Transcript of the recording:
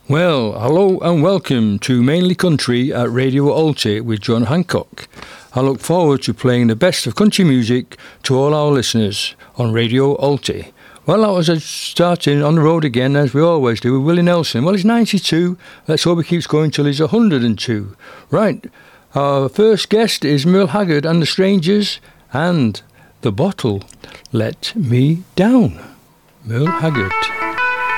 Well, hello and welcome to Mainly Country at Radio Alty with John Hancock. I look forward to playing the best of country music to all our listeners on Radio Alty. Well, I was starting on the road again, as we always do, with Willie Nelson. Well, he's 92. Let's hope he keeps going till he's 102. Right, our first guest is Merle Haggard and the Strangers and The Bottle Let Me Down. Merle Haggard.